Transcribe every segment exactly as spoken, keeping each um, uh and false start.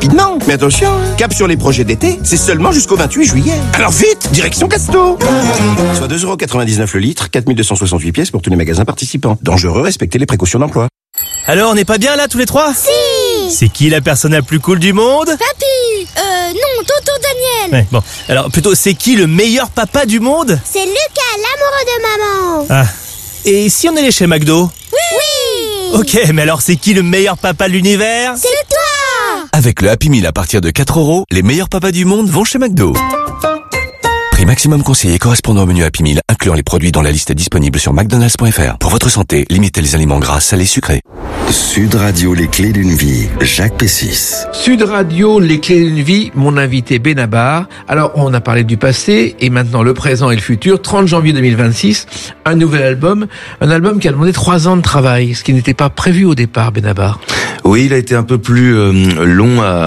rapidement. Mais attention, cap sur les projets d'été, c'est seulement jusqu'au vingt-huit juillet. Alors vite, direction Casto. Soit deux euros quatre-vingt-dix-neuf le litre, quatre mille deux cent soixante-huit pièces pour tous les magasins participants. Dangereux, respectez les précautions d'emploi. Alors, on n'est pas bien là tous les trois? Si. C'est qui la personne la plus cool du monde? Papy. Euh, non, Tonton Daniel. Ouais, bon. Alors, plutôt, c'est qui le meilleur papa du monde? C'est Lucas, l'amoureux de maman. Ah. Et si on allait chez McDo? Oui. Ok, mais alors c'est qui le meilleur papa de l'univers? C'est toi. Avec le Happy Meal à partir de quatre euros, les meilleurs papas du monde vont chez McDo. Prix maximum conseillé correspondant au menu Happy Meal, incluant les produits dans la liste disponible sur mcdonalds point f r. Pour votre santé, limitez les aliments gras, salés, sucrés. Sud Radio, les clés d'une vie, Jacques Pessis. Sud Radio, les clés d'une vie, mon invité Benabar. Alors, on a parlé du passé et maintenant le présent et le futur. trente janvier deux mille vingt-six, un nouvel album. Un album qui a demandé trois ans de travail, ce qui n'était pas prévu au départ, Benabar. Oui, il a été un peu plus euh, long à...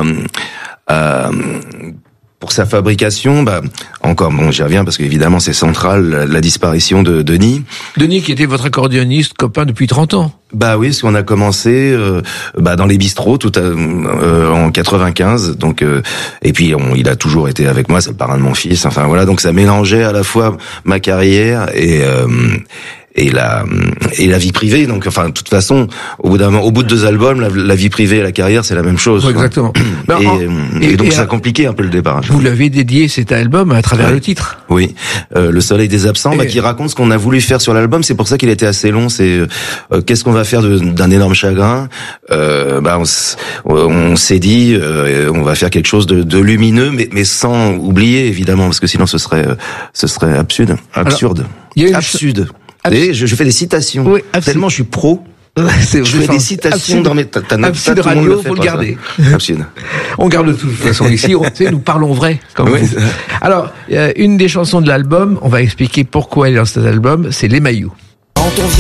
à Pour sa fabrication, bah encore, bon, j'y reviens parce qu'évidemment c'est central, la, la disparition de Denis. Denis qui était votre accordéoniste, copain depuis trente ans. Bah oui, parce qu'on a commencé euh, bah dans les bistrots tout à, euh, en quatre-vingt-quinze, donc euh, et puis on, il a toujours été avec moi, c'est le parrain de mon fils. Enfin voilà, donc ça mélangeait à la fois ma carrière et euh, et la et la vie privée. Donc enfin de toute façon, au bout d'un au bout de deux albums, la, la vie privée et la carrière c'est la même chose. Oui, exactement. Et, en, et, et donc et ça à, a compliqué un peu le départage. Vous l'avez dédié cet album à travers ouais. le titre. Oui, euh, Le Soleil des absents, et... bah, qui raconte ce qu'on a voulu faire sur l'album. C'est pour ça qu'il était assez long. C'est euh, qu'est-ce qu'on va faire de, d'un énorme chagrin. Euh, bah, on, on s'est dit, euh, on va faire quelque chose de, de lumineux, mais, mais sans oublier évidemment, parce que sinon ce serait, ce serait absurde, absurde, Alors, il y a une absurde. Abs... Et je, je fais des citations. Oui, tellement je suis pro. C'est je fais des citations absurde. dans mes... T'as, t'as, Absurde t'as, radio, le fait, faut le garder. Absurde. On garde de toute façon ici. On, tu sais, nous parlons vrai. Comme oui, vous. Alors, euh, une des chansons de l'album, on va expliquer pourquoi elle est dans cet album, c'est Les Mailloux.